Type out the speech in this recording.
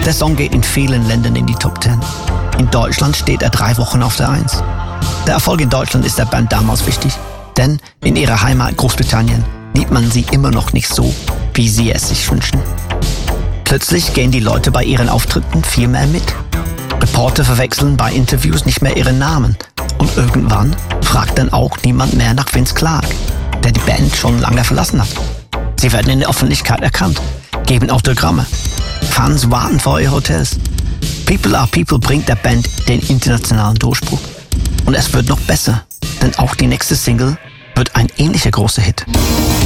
Der Song geht in vielen Ländern in die Top 10. In Deutschland steht er 3 Wochen auf der 1. Der Erfolg in Deutschland ist der Band damals wichtig, denn in ihrer Heimat Großbritannien liebt man sie immer noch nicht so, wie sie es sich wünschen. Plötzlich gehen die Leute bei ihren Auftritten viel mehr mit. Reporter verwechseln bei Interviews nicht mehr ihren Namen. Und irgendwann fragt dann auch niemand mehr nach Vince Clarke, der die Band schon lange verlassen hat. Sie werden in der Öffentlichkeit erkannt, geben Autogramme. Fans warten vor ihren Hotels. People Are People bringt der Band den internationalen Durchbruch. Und es wird noch besser, denn auch die nächste Single wird ein ähnlicher großer Hit.